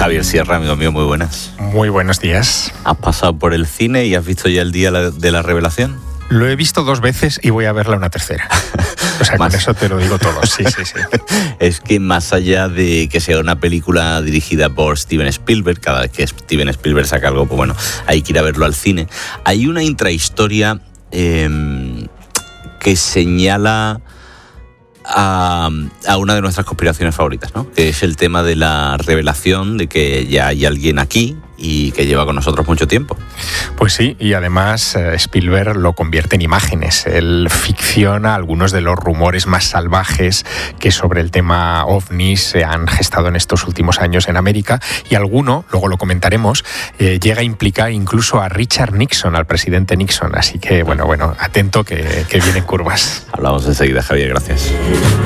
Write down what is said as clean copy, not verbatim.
Javier Sierra, amigo mío, muy buenas. Muy buenos días. ¿Has pasado por el cine y has visto ya el día de la revelación? Lo he visto 2 veces y voy a verla una tercera. O sea, con eso te lo digo todo. Sí. Es que más allá de que sea una película dirigida por Steven Spielberg, cada vez que Steven Spielberg saca algo, pues bueno, hay que ir a verlo al cine. Hay una intrahistoria que señala a una de nuestras conspiraciones favoritas, ¿no? Que es el tema de la revelación de que ya hay alguien aquí y que lleva con nosotros mucho tiempo. Pues sí, y además Spielberg lo convierte en imágenes. Él ficciona algunos de los rumores más salvajes que sobre el tema ovnis se han gestado en estos últimos años en América, y alguno, luego lo comentaremos, llega a implicar incluso a Richard Nixon, al presidente Nixon. Así que, bueno, atento que vienen curvas. Hablamos enseguida, Javier, gracias.